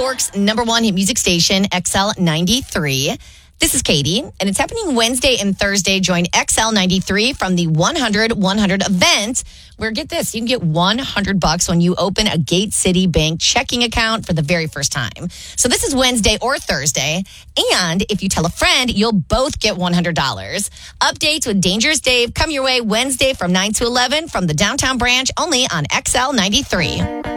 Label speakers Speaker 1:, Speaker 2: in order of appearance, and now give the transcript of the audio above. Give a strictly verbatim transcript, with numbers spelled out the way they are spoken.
Speaker 1: Cork's number one hit music station, X L ninety-three. This is Katie, and it's happening Wednesday and Thursday. Join X L ninety-three from the one hundred one hundred event, where, get this, you can get one hundred bucks when you open a Gate City Bank checking account for the very first time. So this is Wednesday or Thursday, and if you tell a friend, you'll both get one hundred dollars. Updates with Dangerous Dave come your way Wednesday from nine to eleven from the downtown branch, only on X L ninety-three.